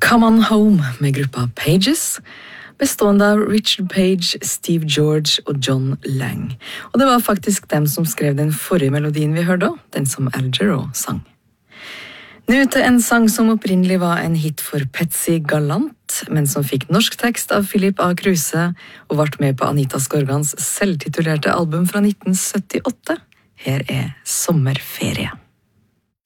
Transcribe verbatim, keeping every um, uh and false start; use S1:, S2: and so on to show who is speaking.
S1: Come On Home med gruppa Pages, bestående av Richard Page, Steve George og John Lang. Og det var faktisk dem som skrev den forrige melodien vi hørte, den som Al Jarreau sang. Nå til en sang som opprinnelig var en hit for Patsy Gallant, men som fikk norsk tekst av Philip A. Kruse og ble med på Anita Skorgans selvtitulerte album fra nitten syttiåtte. Her er Sommerferie.